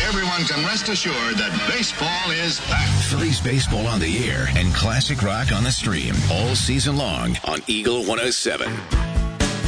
everyone can rest assured that baseball is back. Phillies baseball on the air and classic rock on the stream all season long on Eagle 107.